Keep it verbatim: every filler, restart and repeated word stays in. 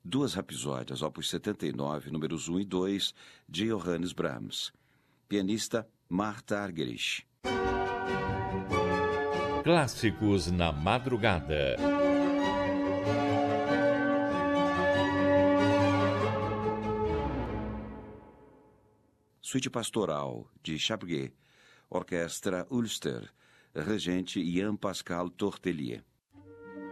Duas Rapsódias, opus setenta e nove, números um e dois, de Johannes Brahms. Pianista Martha Argerich. Clássicos na madrugada. Suíte Pastoral, de Chabrier. Orquestra Ulster. Regente Ian Pascal Tortelier.